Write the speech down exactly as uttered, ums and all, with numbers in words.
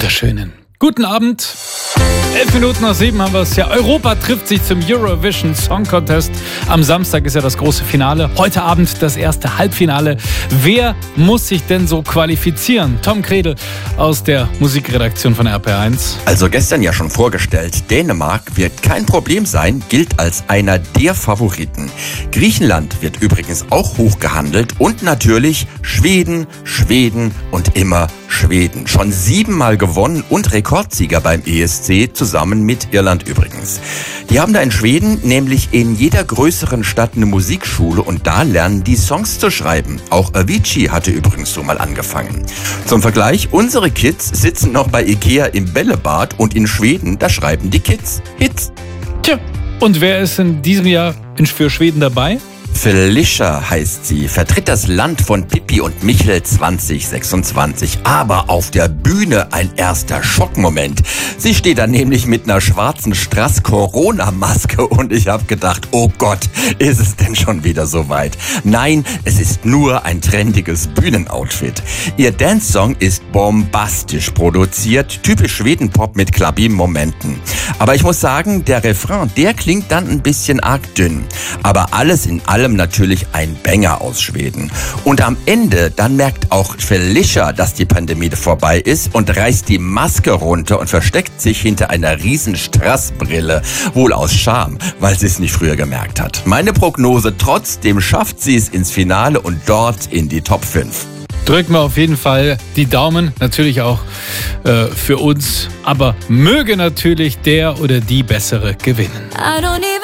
wunderschönen guten Abend. Elf Minuten nach sieben haben wir es. Ja, Europa trifft sich zum Eurovision Song Contest. Am Samstag ist ja das große Finale. Heute Abend das erste Halbfinale. Wer muss sich denn so qualifizieren? Tom Kredel aus der Musikredaktion von R P R eins. Also gestern ja schon vorgestellt, Dänemark wird kein Problem sein, gilt als einer der Favoriten. Griechenland wird übrigens auch hoch gehandelt und natürlich Schweden, Schweden und immer Schweden. Schon siebenmal gewonnen und Rekordsieger beim E S C, zusammen mit Irland übrigens. Die haben da in Schweden nämlich in jeder größeren Stadt eine Musikschule und da lernen die Songs zu schreiben. Auch Avicii hatte übrigens so mal angefangen. Zum Vergleich, unsere Kids sitzen noch bei Ikea im Bällebad und in Schweden, da schreiben die Kids Hits. Tja, und wer ist in diesem Jahr für Schweden dabei? Felicia heißt sie, vertritt das Land von Pippi und Michel zwanzig sechsundzwanzig. Aber auf der Bühne ein erster Schockmoment. Sie steht da nämlich mit einer schwarzen Strass-Corona-Maske und ich habe gedacht, oh Gott, ist es denn schon wieder so weit? Nein, es ist nur ein trendiges Bühnenoutfit. Ihr Dance-Song ist bombastisch produziert, typisch Schweden-Pop mit Klabi-Momenten. Aber ich muss sagen, der Refrain, der klingt dann ein bisschen arg dünn. Aber alles in allem natürlich ein Banger aus Schweden. Und am Ende, dann merkt auch Felicia, dass die Pandemie vorbei ist und reißt die Maske runter und versteckt sich hinter einer riesen Strassbrille. Wohl aus Scham, weil sie es nicht früher gemerkt hat. Meine Prognose, trotzdem schafft sie es ins Finale und dort in die Top fünf. Drücken wir auf jeden Fall die Daumen, natürlich auch äh, für uns. Aber möge natürlich der oder die Bessere gewinnen.